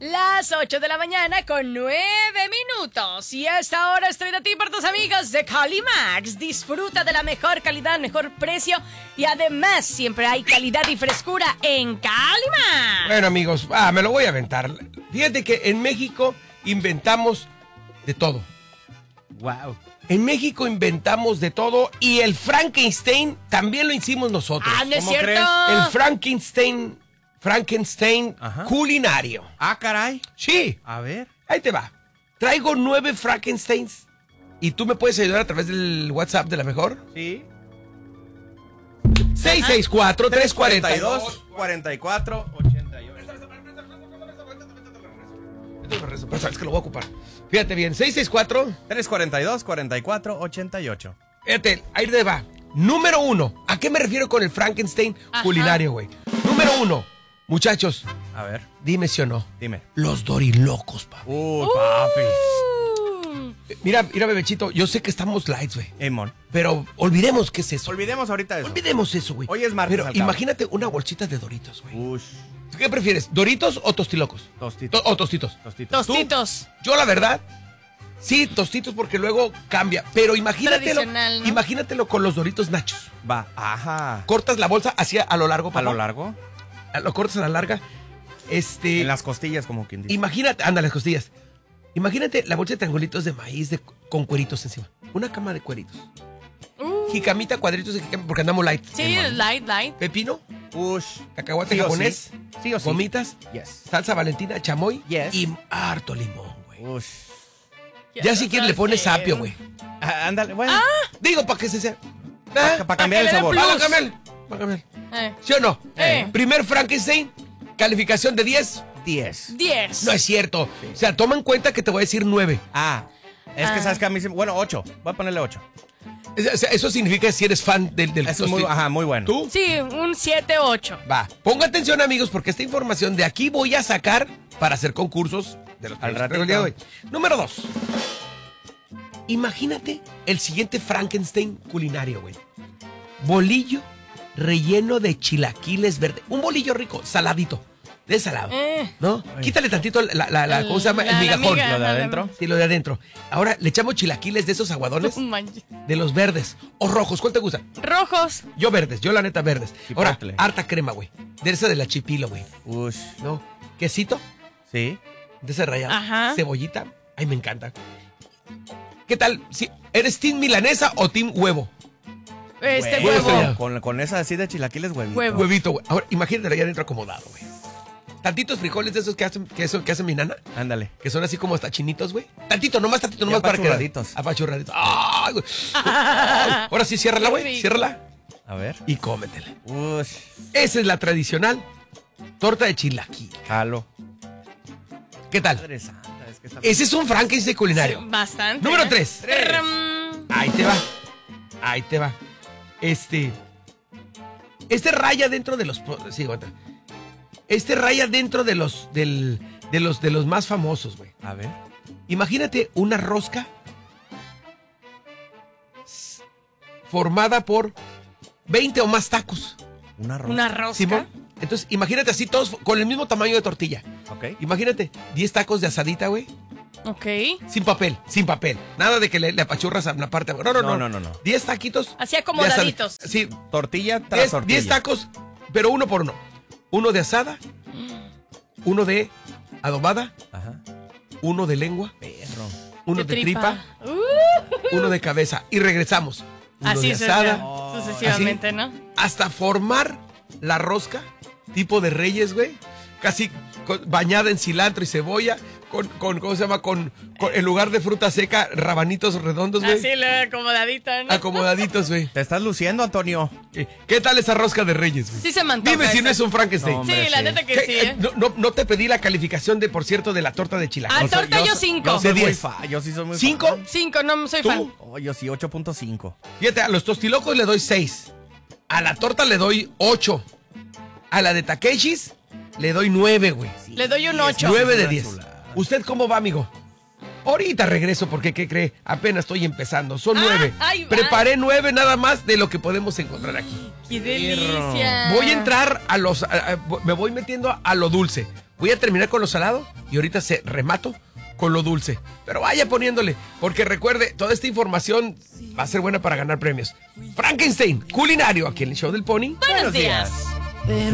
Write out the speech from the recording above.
Las 8 de la mañana con 9 minutos. Y a esta hora estoy de ti por tus amigos de Calimax. Disfruta de la mejor calidad, mejor precio. Y además siempre hay calidad y frescura en Calimax. Bueno, amigos, me lo voy a aventar. Fíjate que en México inventamos de todo. Wow. En México inventamos de todo y el Frankenstein también lo hicimos nosotros. Ah, ¿no es ¿Cómo cierto? crees? El Frankenstein Ajá. culinario. Ah, caray. Sí, A ver. ahí te va. Traigo 9 Frankensteins y tú me puedes ayudar a través del WhatsApp de la mejor. Sí. 664-342. 44, 88. Pero sabes que lo voy a ocupar. Fíjate bien, 664. 342, 44, 88. Fíjate, ahí te va. Número 1. ¿A qué me refiero con el Frankenstein culinario, güey? Número 1. Muchachos, A ver, dime si o no. dime. Los dorilocos, papi. Papi. Mira, bebechito, yo sé que estamos lights, güey. Emon. Pero olvidemos qué es eso. Olvidemos ahorita eso. Olvidemos eso, güey. Hoy es martes, Pero al cabo. imagínate una bolsita de Doritos, güey. Ush. ¿Qué prefieres? ¿Doritos o tostilocos? Tostitos. O tostitos. Tostitos. Tostitos. Yo, la verdad, sí, tostitos porque luego cambia. Pero imagínatelo, Tradicional, ¿no? imagínatelo con los Doritos nachos. Va. Ajá. Cortas la bolsa hacia a lo largo, papá. A lo largo. Lo cortas a la larga. En las costillas, como quien dice. Imagínate, anda, las costillas. Imagínate la bolsa de triangulitos de maíz con cueritos encima. Una cama de cueritos. Jicamita, cuadritos de jicamita, porque andamos light. Sí, light. Pepino, Ush. cacahuate Sí o japonés, sí. Sí o sí. gomitas, Yes. salsa valentina, chamoy Yes. y harto limón, güey. Ush. Ya si quieres le pones apio, güey. Ándale, bueno. Digo, para que se sea. Para cambiar que el le dé sabor. plus. Para cambiar. ¿Sí o no? Primer Frankenstein, calificación de 10. 10. 10. No es cierto. O sea, toma en cuenta que te voy a decir 9. Ah. Es que sabes que a mí bueno, 8. Voy a ponerle 8. O sea, eso significa que si eres fan del Es muy, muy bueno. ¿Tú? Sí, un 7-8. Va. Ponga atención, amigos, porque esta información de aquí voy a sacar para hacer concursos de los Al que ratito. el día de hoy. Número 2. Imagínate el siguiente Frankenstein culinario, güey. Bolillo relleno de chilaquiles verdes. Un bolillo rico, saladito. De salado. ¿No? Ay. Quítale tantito ¿cómo se llama? El migajón. miga. Lo de adentro. Sí, lo de adentro. Ahora le echamos chilaquiles de esos aguadones, No manches. de los verdes o rojos. ¿Cuál te gusta? Rojos. Yo verdes, yo la neta verdes. Ahora, Chipotle. harta crema, güey. De esa de la chipilo, güey. Ush. ¿No? Quesito, Sí. de ese rallado. Ajá. Cebollita. Ay, me encanta. ¿Qué tal? Si ¿eres team milanesa o team huevo? Huevo. estrellado. Con esa así de chilaquiles, huevito. Huevo. Huevito, güey. Ahora, imagínate allá adentro acomodado, güey. Tantitos frijoles de esos que hacen mi nana. Ándale. Que son así como hasta chinitos, güey. Tantito, nomás para que... apachurraditos. Apachurraditos. ¡Ay, güey! Ay, ahora sí, ciérrala, Qué güey. rico. Ciérrala A ver. y cómetela. Ush. Esa es la tradicional torta de chilaquil. Jalo. ¿Qué tal? Madre santa, es que está... Ese es un Frankenstein culinario. Bastante. Número 3. Tram. Ahí te va. Ahí te va. Este raya dentro de los... Sí, aguanta. Este raya dentro de los más famosos, güey. A ver. Imagínate una rosca formada por 20 o más tacos. Una rosa. Una rosca. ¿Simón? Entonces, imagínate así todos con el mismo tamaño de tortilla. Ok. Imagínate 10 tacos de asadita, güey. Ok. Sin papel. Nada de que le apachurras a una parte. No. 10 taquitos. Así acomodaditos. de asada. Sí, Tortilla tras tortilla. 10 tacos, pero uno por uno. Uno de asada, uno de adobada, Ajá. uno de lengua, Perro. uno de tripa, uno de cabeza. Y regresamos. Uno Así de asada, sucesivamente, así, ¿no? hasta formar la rosca, tipo de reyes, güey. Casi bañada en cilantro y cebolla, ¿cómo se llama? Con en lugar de fruta seca, rabanitos redondos, güey. Así, acomodadita, ¿no? Acomodaditos, güey. Te estás luciendo, Antonio. ¿Qué tal esa rosca de reyes, güey? Sí se me antoja Dime si esa. no es un Frankenstein. No, Sí, hombre, la sí. neta que ¿Qué? sí, ¿eh? No te pedí la calificación de, por cierto, de la torta de chilaquiles. Torta yo 5. Yo soy De muy 10. fan. Yo sí soy muy ¿Cinco? fan. 5, no soy ¿Tú? fan. Oh, yo sí, 8.5. Fíjate, a los tostilocos le doy 6. A la torta le doy 8. A la de Takeshis le doy 9, güey. Le doy un 8. 9 de una 10. chulada. ¿Usted cómo va, amigo? Ahorita regreso porque, ¿qué cree? Apenas estoy empezando. Son 9. ahí va. Preparé 9 nada más de lo que podemos encontrar aquí. ¡Qué delicia! Voy a entrar me voy metiendo a lo dulce. Voy a terminar con lo salado y ahorita remato con lo dulce. Pero vaya poniéndole, porque recuerde, toda esta información va a ser buena para ganar premios. Frankenstein, culinario, aquí en el show del Pony. Buenos días.